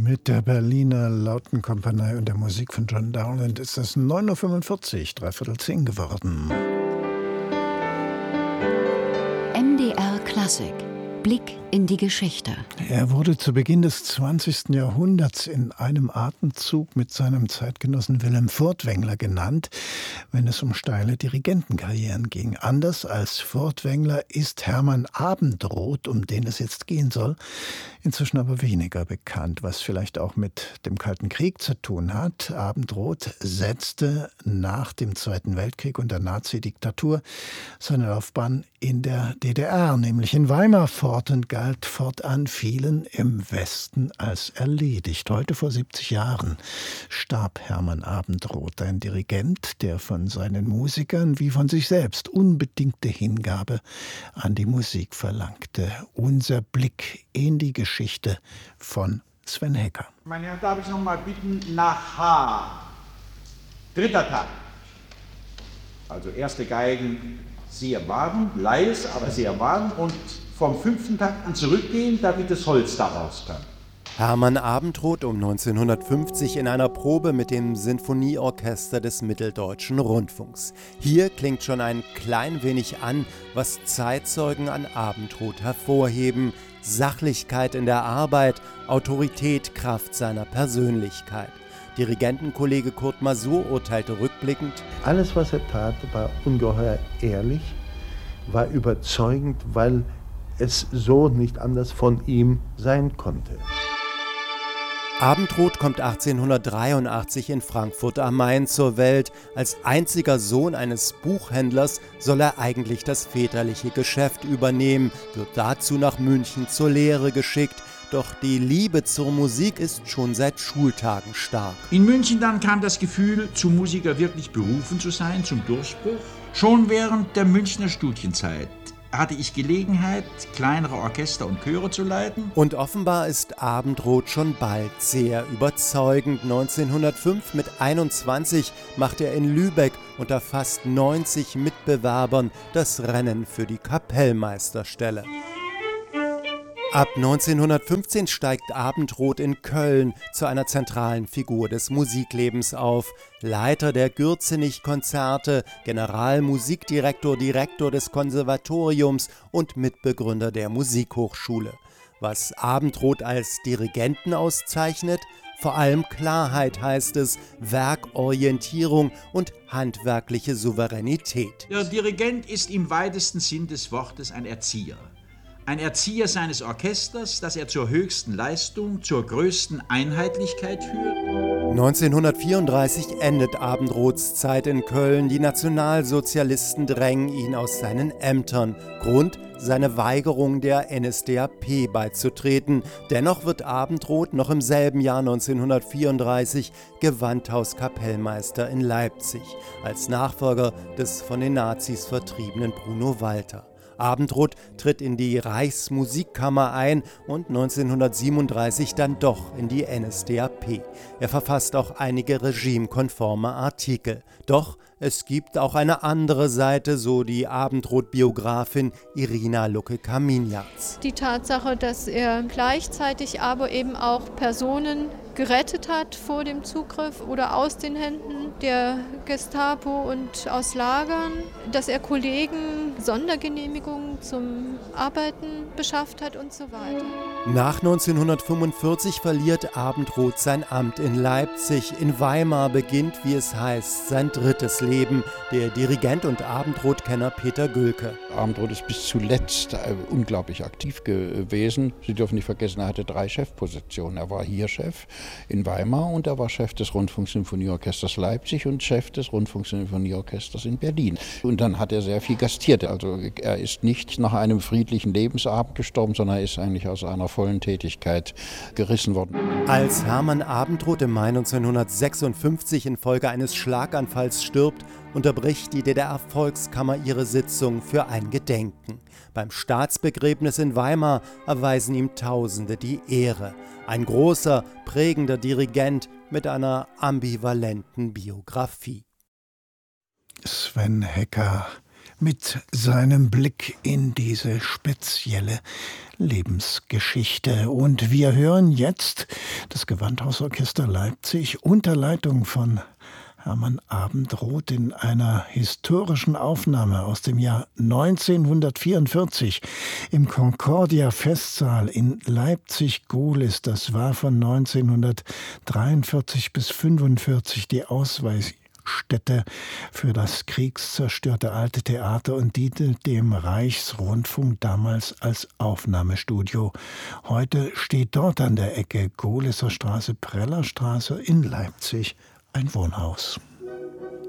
Mit der Berliner Lautenkompanie und der Musik von John Dowland ist es 9:45 Uhr, 9:45 geworden. MDR Klassik. Blick in die Geschichte. Er wurde zu Beginn des 20. Jahrhunderts in einem Atemzug mit seinem Zeitgenossen Wilhelm Furtwängler genannt, wenn es um steile Dirigentenkarrieren ging. Anders als Furtwängler ist Hermann Abendroth, um den es jetzt gehen soll, inzwischen aber weniger bekannt, was vielleicht auch mit dem Kalten Krieg zu tun hat. Abendroth setzte nach dem Zweiten Weltkrieg und der Nazi-Diktatur seine Laufbahn in der DDR, nämlich in Weimar fort und galt fortan vielen im Westen als erledigt. Heute vor 70 Jahren starb Hermann Abendroth, ein Dirigent, der von seinen Musikern wie von sich selbst unbedingte Hingabe an die Musik verlangte. Unser Blick in die Geschichte von Sven Hecker. Meine Herren, darf ich noch mal bitten, nach H. Dritter Takt. Also erste Geigen sehr warm, leise, aber sehr warm und vom 5. Takt an zurückgehen, damit das Holz da raus kann. Hermann Abendroth um 1950 in einer Probe mit dem Sinfonieorchester des Mitteldeutschen Rundfunks. Hier klingt schon ein klein wenig an, was Zeitzeugen an Abendroth hervorheben: Sachlichkeit in der Arbeit, Autorität Kraft seiner Persönlichkeit. Dirigentenkollege Kurt Masur urteilte rückblickend: Alles, was er tat, war ungeheuer ehrlich, war überzeugend, weil es so nicht anders von ihm sein konnte. Abendroth kommt 1883 in Frankfurt am Main zur Welt. Als einziger Sohn eines Buchhändlers soll er eigentlich das väterliche Geschäft übernehmen, wird dazu nach München zur Lehre geschickt. Doch die Liebe zur Musik ist schon seit Schultagen stark. In München dann kam das Gefühl, zum Musiker wirklich berufen zu sein, zum Durchbruch. Schon während der Münchner Studienzeit hatte ich Gelegenheit, kleinere Orchester und Chöre zu leiten. Und offenbar ist Abendroth schon bald sehr überzeugend. 1905 mit 21 macht er in Lübeck unter fast 90 Mitbewerbern das Rennen für die Kapellmeisterstelle. Ab 1915 steigt Abendroth in Köln zu einer zentralen Figur des Musiklebens auf. Leiter der Gürzenich-Konzerte, Generalmusikdirektor, Direktor des Konservatoriums und Mitbegründer der Musikhochschule. Was Abendroth als Dirigenten auszeichnet? Vor allem Klarheit, heißt es, Werkorientierung und handwerkliche Souveränität. Der Dirigent ist im weitesten Sinn des Wortes ein Erzieher. Ein Erzieher seines Orchesters, das er zur höchsten Leistung, zur größten Einheitlichkeit führt. 1934 endet Abendroths Zeit in Köln. Die Nationalsozialisten drängen ihn aus seinen Ämtern. Grund: seine Weigerung, der NSDAP beizutreten. Dennoch wird Abendroth noch im selben Jahr 1934 Gewandhauskapellmeister in Leipzig, als Nachfolger des von den Nazis vertriebenen Bruno Walter. Abendroth tritt in die Reichsmusikkammer ein und 1937 dann doch in die NSDAP. Er verfasst auch einige regimekonforme Artikel. Doch es gibt auch eine andere Seite, so die Abendroth-Biografin Irina Lucke-Kaminjatz. Die Tatsache, dass er gleichzeitig aber eben auch Personen gerettet hat vor dem Zugriff oder aus den Händen der Gestapo und aus Lagern, dass er Kollegen Sondergenehmigungen zum Arbeiten beschafft hat und so weiter. Nach 1945 verliert Abendroth sein Amt in Leipzig. In Weimar beginnt, wie es heißt, sein drittes Leben. Der Dirigent und Abendroth-Kenner Peter Gülke. Abendroth ist bis zuletzt unglaublich aktiv gewesen. Sie dürfen nicht vergessen, er hatte 3 Chefpositionen. Er war hier Chef in Weimar und er war Chef des Rundfunksinfonieorchesters Leipzig und Chef des Rundfunksinfonieorchesters in Berlin. Und dann hat er sehr viel gastiert. Also er ist nicht nach einem friedlichen Lebensabend gestorben, sondern er ist eigentlich aus einer vollen Tätigkeit gerissen worden. Als Hermann Abendroth im Mai 1956 infolge eines Schlaganfalls stirbt, unterbricht die DDR-Volkskammer ihre Sitzung für ein Gedenken. Beim Staatsbegräbnis in Weimar erweisen ihm Tausende die Ehre. Ein großer, prägender Dirigent mit einer ambivalenten Biografie. Sven Hecker mit seinem Blick in diese spezielle Lebensgeschichte. Und wir hören jetzt das Gewandhausorchester Leipzig unter Leitung von Hermann Abendroth in einer historischen Aufnahme aus dem Jahr 1944 im Concordia-Festsaal in Leipzig-Gohlis. Das war von 1943 bis 1945 die Ausweisstätte für das kriegszerstörte Alte Theater und diente dem Reichsrundfunk damals als Aufnahmestudio. Heute steht dort an der Ecke Gohliser Straße, Prellerstraße in Leipzig ein Wohnhaus.